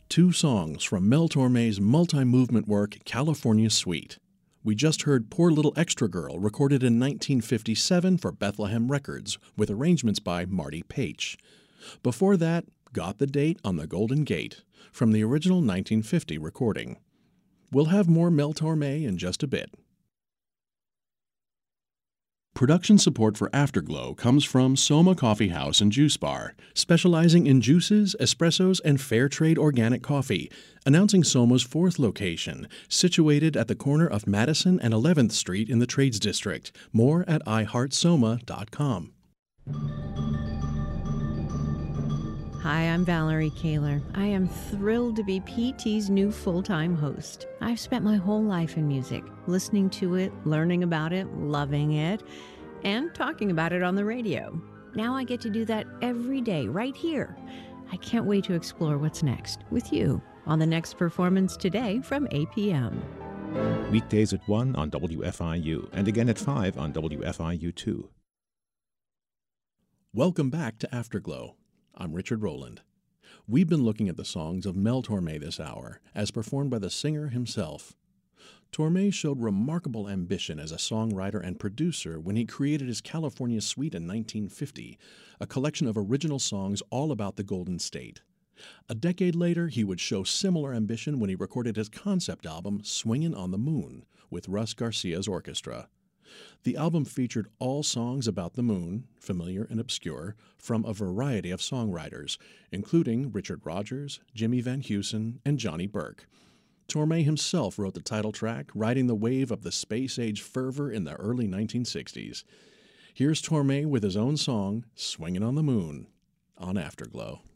Two songs from Mel Torme's multi-movement work, California Suite. We just heard Poor Little Extra Girl, recorded in 1957 for Bethlehem Records, with arrangements by Marty Paich. Before that, Got the Date on the Golden Gate, from the original 1950 recording. We'll have more Mel Torme in just a bit. Production support for Afterglow comes from Soma Coffee House and Juice Bar, specializing in juices, espressos, and fair trade organic coffee, announcing Soma's fourth location, situated at the corner of Madison and 11th Street in the Trades District. More at iHeartSoma.com. Hi, I'm Valerie Kaler. I am thrilled to be PT's new full-time host. I've spent my whole life in music, listening to it, learning about it, loving it, and talking about it on the radio. Now I get to do that every day, right here. I can't wait to explore what's next with you on The Next Performance Today from 8 p.m. Weekdays at 1 on WFIU and again at 5 on WFIU2. Welcome back to Afterglow. I'm Richard Rowland. We've been looking at the songs of Mel Torme this hour, as performed by the singer himself. Torme showed remarkable ambition as a songwriter and producer when he created his California Suite in 1950, a collection of original songs all about the Golden State. A decade later, he would show similar ambition when he recorded his concept album, Swingin' on the Moon, with Russ Garcia's orchestra. The album featured all songs about the moon, familiar and obscure, from a variety of songwriters, including Richard Rodgers, Jimmy Van Heusen, and Johnny Burke. Torme himself wrote the title track, riding the wave of the space-age fervor in the early 1960s. Here's Torme with his own song, Swingin' on the Moon, on Afterglow.